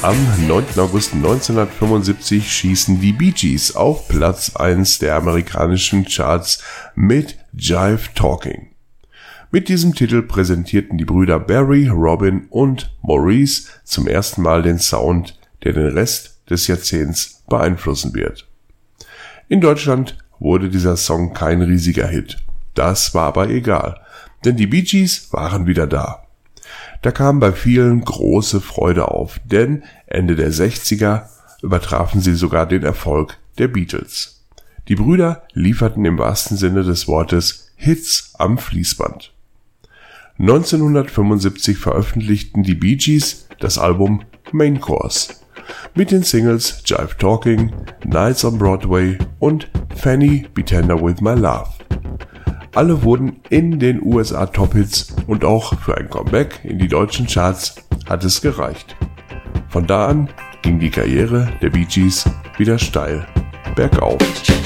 Am 9. August 1975 schießen die Bee Gees auf Platz 1 der amerikanischen Charts mit Jive Talking. Mit diesem Titel präsentierten die Brüder Barry, Robin und Maurice zum ersten Mal den Sound, der den Rest des Jahrzehnts beeinflussen wird. In Deutschland wurde dieser Song kein riesiger Hit. Das war aber egal, denn die Bee Gees waren wieder da. Da kam bei vielen große Freude auf, denn Ende der 60er übertrafen sie sogar den Erfolg der Beatles. Die Brüder lieferten im wahrsten Sinne des Wortes Hits am Fließband. 1975 veröffentlichten die Bee Gees das Album Main Course mit den Singles Jive Talking, Nights on Broadway und Fanny Be Tender With My Love. Alle wurden in den USA Top-Hits und auch für ein Comeback in die deutschen Charts hat es gereicht. Von da an ging die Karriere der Bee Gees wieder steil bergauf.